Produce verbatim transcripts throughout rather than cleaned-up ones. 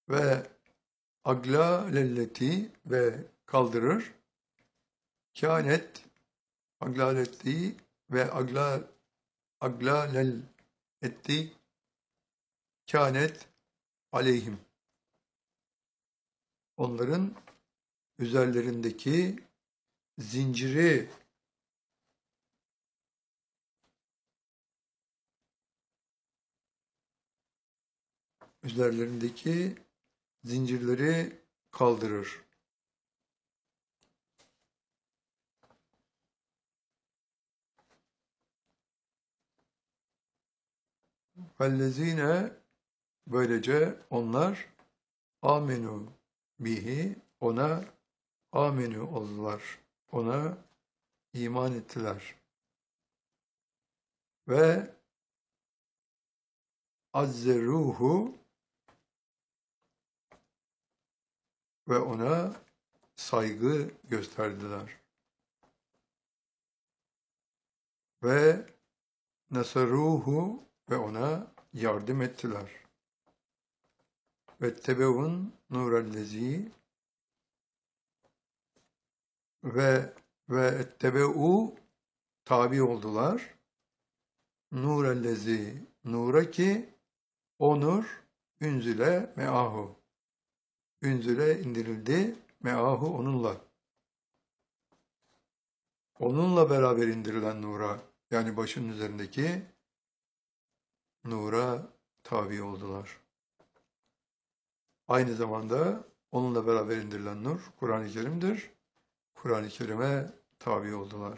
ve aglalelleti ve kaldırır. Kânet aglaleti ve agla aglalelleti kânet aleyhim. Onların üzerlerindeki zinciri üzerlerindeki zincirleri kaldırır. Vellezine böylece onlar amenu bihi ona amenu oldular. Ona iman ettiler. Ve azzeruhu ve ona saygı gösterdiler. Ve nasaruhu ve ona yardım ettiler. Ve tebeun nurellezi ve ve tebeu tabi oldular. Nurellezi nura ki o nur ünzile meahu. Ünzile indirildi meahu onunla. Onunla beraber indirilen nura yani başın üzerindeki nura tabi oldular. Aynı zamanda onunla beraber indirilen nur Kur'an-ı Kerim'dir. Kur'an-ı Kerim'e tabi oldular.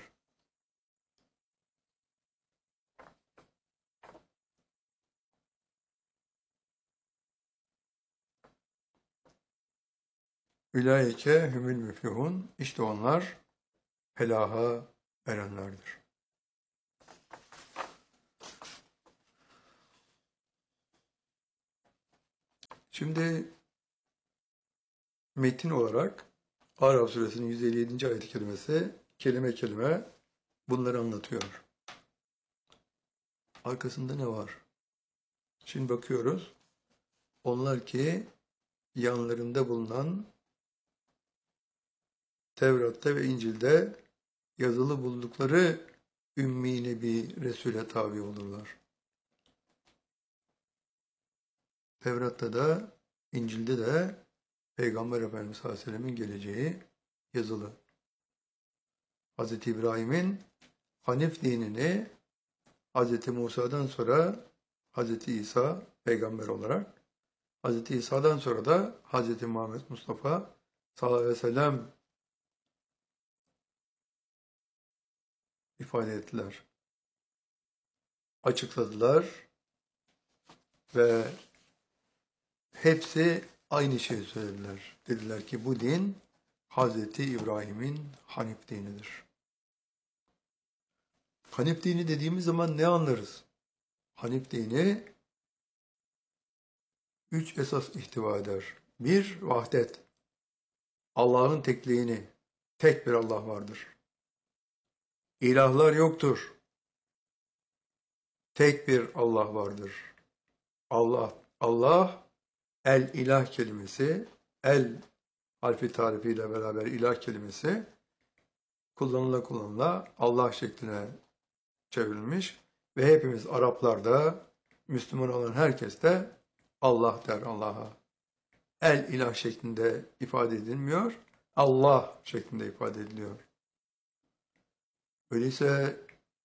Ülaike hümül müflihun. İşte onlar felaha erenlerdir. Şimdi metin olarak Araf suresinin yüz elli yedinci ayet-i kerimesi kelime kelime bunları anlatıyor. Arkasında ne var? Şimdi bakıyoruz. Onlar ki yanlarında bulunan Tevrat'ta ve İncil'de yazılı buldukları Ümmi Nebi Resul'e tabi olurlar. Tevrat'ta da İncil'de de Peygamber Efendimiz sallallahu aleyhi ve sellem'in geleceği yazılı. Hazreti İbrahim'in Hanif dinini Hazreti Musa'dan sonra Hazreti İsa peygamber olarak, Hazreti İsa'dan sonra da Hazreti Muhammed Mustafa sallallahu aleyhi ve sellem ifade ettiler. Açıkladılar ve hepsi aynı şeyi söylediler. Dediler ki bu din Hazreti İbrahim'in Hanif dinidir. Hanif dini dediğimiz zaman ne anlarız? Hanif dini üç esas ihtiva eder. Bir, vahdet. Allah'ın tekliğini, tek bir Allah vardır. İlahlar yoktur. Tek bir Allah vardır. Allah, Allah, el ilah kelimesi, el harfi tarifiyle beraber ilah kelimesi kullanıla kullanıla Allah şekline çevrilmiş ve hepimiz Araplarda Müslüman olan herkes de Allah der Allah'a. El ilah şeklinde ifade edilmiyor, Allah şeklinde ifade ediliyor. Öyleyse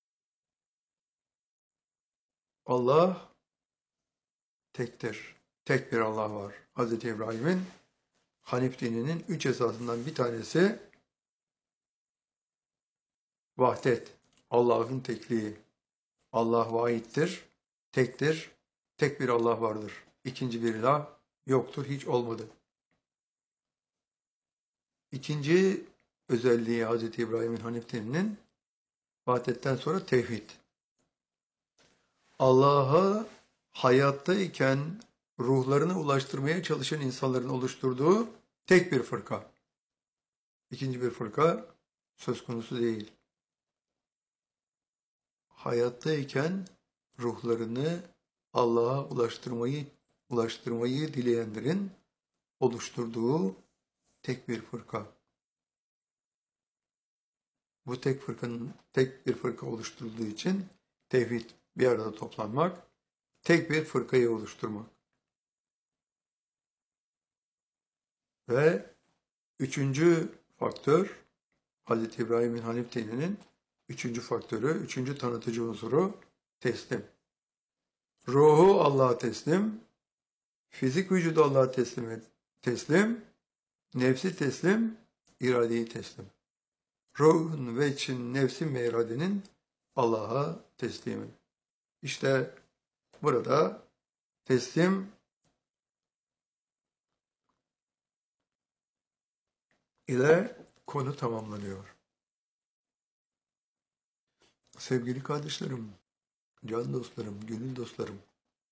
Allah tektir. Tek bir Allah var. Hazreti İbrahim'in Hanif dininin üç esasından bir tanesi vahdet. Allah'ın tekliği. Allah vahittir, tektir, tek bir Allah vardır. İkinci bir ilah yoktur, hiç olmadı. İkinci özelliği Hazreti İbrahim'in Hanif dininin vahdetten sonra tevhid. Allah'a hayattayken ruhlarını ulaştırmaya çalışan insanların oluşturduğu tek bir fırka. İkinci bir fırka söz konusu değil. Hayattayken ruhlarını Allah'a ulaştırmayı ulaştırmayı dileyenlerin oluşturduğu tek bir fırka. Bu tek fırkanın tek bir fırka oluşturulduğu için tevhid bir arada toplanmak, tek bir fırkayı oluşturmak. Ve üçüncü faktör, Hazreti İbrahim'in Hanif dininin üçüncü faktörü, üçüncü tanıtıcı unsuru teslim. Ruhu Allah'a teslim, fizik vücudu Allah'a teslim, teslim, nefsi teslim, iradeyi teslim. Ruhun ve için nefsin ve iradenin Allah'a teslimi. İşte burada teslim ile konu tamamlanıyor. Sevgili kardeşlerim, can dostlarım, gönül dostlarım,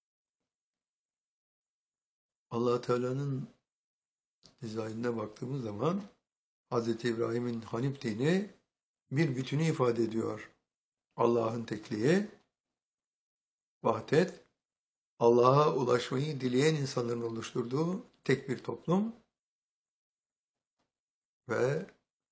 Allah Teala'nın dizaynına baktığımız zaman Hz. İbrahim'in Hanif dini bir bütünü ifade ediyor. Allah'ın tekliği, vahdet, Allah'a ulaşmayı dileyen insanların oluşturduğu tek bir toplum ve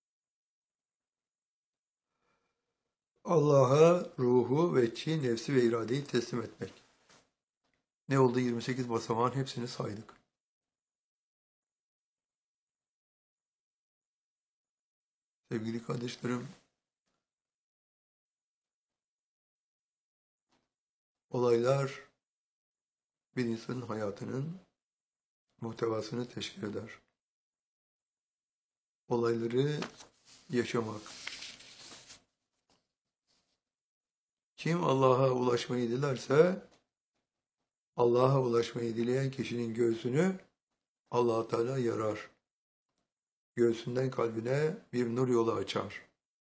Allah'a ruhu, veçhi, nefsi ve iradeyi teslim etmek. Ne oldu? yirmi sekiz basamağın hepsini saydık. Sevgili kardeşlerim, olaylar bir insanın hayatının muhtevasını teşkil eder. Olayları yaşamak. Kim Allah'a ulaşmayı dilerse, Allah'a ulaşmayı dileyen kişinin göğsünü Allah Teala yarar. Göğsünden kalbine bir nur yolu açar.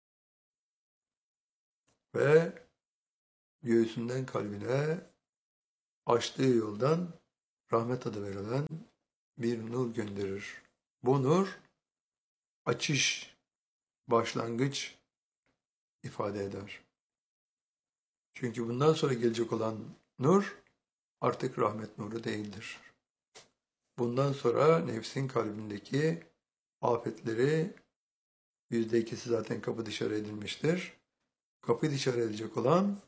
Ve göğsünden kalbine açtığı yoldan rahmet adı verilen bir nur gönderir. Bu nur açış, başlangıç ifade eder. Çünkü bundan sonra gelecek olan nur artık rahmet nuru değildir. Bundan sonra nefsin kalbindeki afetleri yüzde ikisi zaten kapı dışarı edilmiştir. Kapı dışarı edilecek olan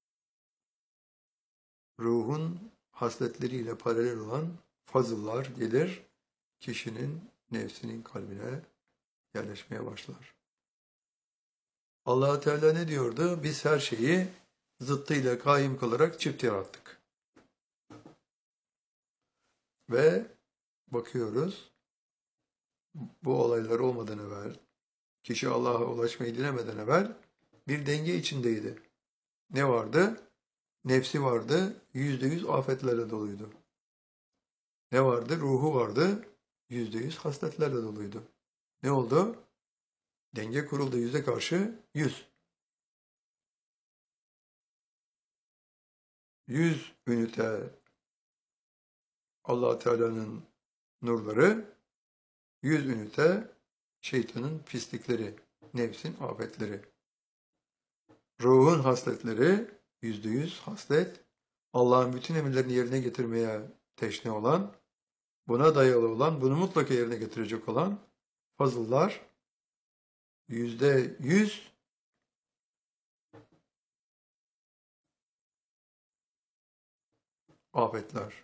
ruhun hasletleriyle paralel olan fazıllar gelir, kişinin nefsinin kalbine yerleşmeye başlar. Allah Teala ne diyordu? Biz her şeyi zıttıyla kaim kılarak çift yarattık. Ve bakıyoruz, bu olaylar olmadan evvel, kişi Allah'a ulaşmayı dilemeden evvel bir denge içindeydi. Ne vardı? Nefsi vardı, yüzde yüz afetlerle doluydu. Ne vardı? Ruhu vardı, yüzde yüz hasletlerle doluydu. Ne oldu? Denge kuruldu, yüze karşı yüz. Yüz ünite Allah Teala'nın nurları, yüz ünite şeytanın pislikleri, nefsin afetleri. Ruhun hasletleri, yüzde yüz haslet, Allah'ın bütün emirlerini yerine getirmeye teşne olan, buna dayalı olan, bunu mutlaka yerine getirecek olan fazıllar, yüzde yüz afetler.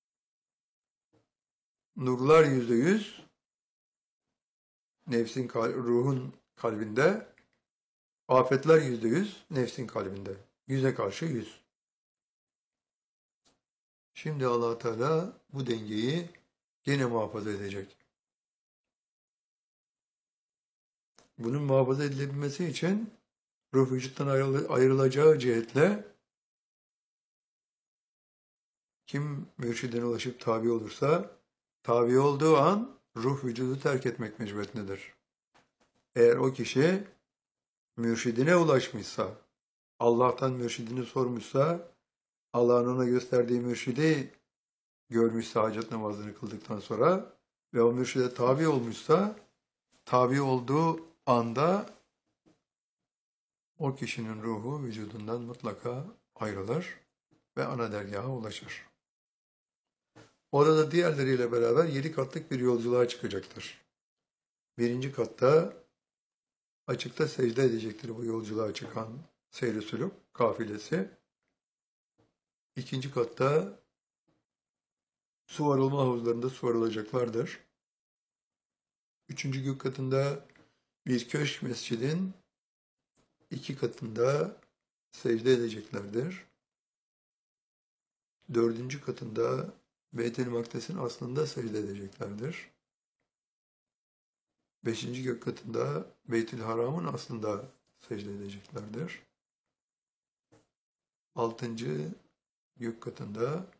Nurlar yüzde yüz, nefsin, ruhun kalbinde, afetler yüzde yüz, nefsin kalbinde. Yüze karşı yüz. Şimdi Allah Teala bu dengeyi gene muhafaza edecek. Bunun muhafaza edilebilmesi için ruh vücuttan ayrılacağı cihetle kim mürşidine ulaşıp tabi olursa, tabi olduğu an ruh vücudu terk etmek mecburiyetindedir. Eğer o kişi mürşidine ulaşmışsa, Allah'tan mürşidini sormuşsa, Allah'ın ona gösterdiği mürşidi görmüşse hacet namazını kıldıktan sonra ve o mürşide tabi olmuşsa, tabi olduğu anda o kişinin ruhu vücudundan mutlaka ayrılır ve ana dergaha ulaşır. Orada diğerleriyle beraber yedi katlık bir yolculuğa çıkacaktır. Birinci katta açıkta secde edecektir bu yolculuğa çıkan seyr-i sülûk kafilesi. İkinci katta su varılma havuzlarında su varılacaklardır. Üçüncü gök katında bir köşk mescidin iki katında secde edeceklerdir. Dördüncü katında Beyt-i Makdes'in aslında secde edeceklerdir. Beşinci gök katında Beyt-i Haram'ın aslında secde edeceklerdir. Altıncı gök katında